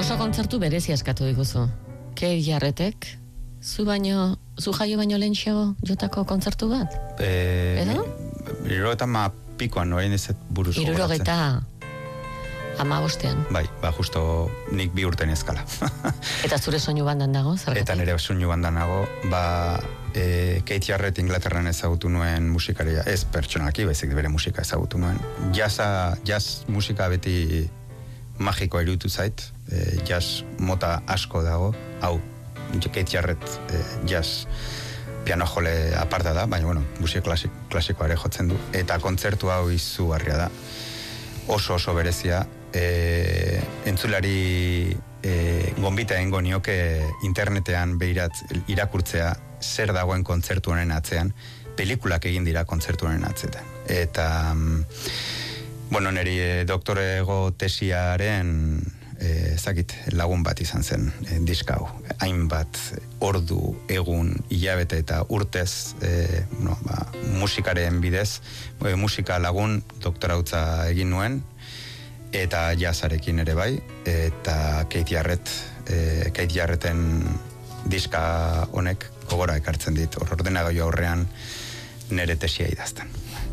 Oso kontzertu berezi askatu diguzu. Keith Jarrettek, zu jaio baino lehentxeago jotako kontzertu bat? Edo? 70 pikoan, orain ez buruz gogoratzen. 75. Bai, justo nik 2 urten ezkala. Eta zure soinu bandan dago, zergatik? Eta nire soinu bandan dago, Keith Jarrett Inglaterran ezagutu nuen musikaria, ez pertsonalki, baizik bere musika ezagutu nuen. Jazz musika beti magikoa iruditu zait, jazz mota asko dago, hau, Keith Jarrett jazz piano jole aparta da, baina musika klasikoa ere jotzen du, eta kontzertu hau izugarria da, oso berezia, entzulari gonbita egingo nioke internetean irakurtzea zer dagoen kontzertu honen atzean, pelikulak egin dira kontzertu honen atzetan. Eta, niri doktorego tesiaren lagun bat izan zen diska hau. Hainbat ordu, egun, hilabete eta urtez musikaren bidez, musika lagun doktorautza egin nuen, eta jazzarekin ere bai, eta Keith Jarretten diska honek gogora ekartzen dit, ordenagailu aurrean nire tesia idazten.